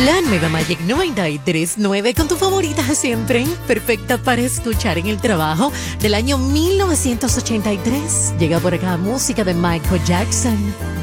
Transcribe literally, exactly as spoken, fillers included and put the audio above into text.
La nueva Magic noventa y tres punto nueve con tu favorita siempre, perfecta para escuchar en el trabajo del año mil novecientos ochenta y tres. Llega por acá música de Michael Jackson.